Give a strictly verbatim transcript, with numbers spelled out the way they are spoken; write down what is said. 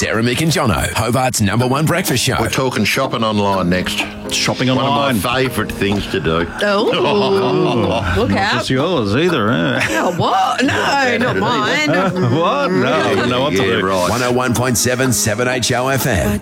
Sarah, Mick and Jono, Hobart's number one breakfast show. We're talking shopping online next. Shopping One online. of my favourite things to do. Oh, look Not out. just yours either, eh? Oh, what? No, not mine. What? No, no, what to Yeah, do. right. one oh one point seven, seven H O F M.